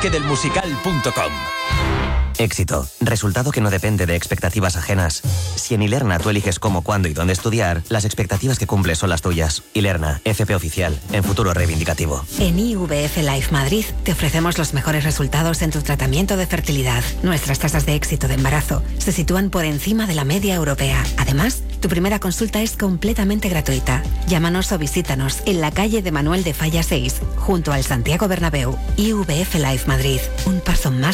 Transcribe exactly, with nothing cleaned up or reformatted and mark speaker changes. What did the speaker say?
Speaker 1: arranque del musical punto com.
Speaker 2: Éxito. Resultado que no depende de expectativas ajenas. Si en Ilerna tú eliges cómo, cuándo y dónde estudiar, las expectativas que cumples son las tuyas. Ilerna, F P oficial, en futuro reivindicativo.
Speaker 3: En I V F Life Madrid te ofrecemos los mejores resultados en tu tratamiento de fertilidad. Nuestras tasas de éxito de embarazo se sitúan por encima de la media europea. Además, tu primera consulta es completamente gratuita. Llámanos o visítanos en la calle de Manuel de Falla seis, junto al Santiago Bernabéu. I V F Life Madrid. Un paso más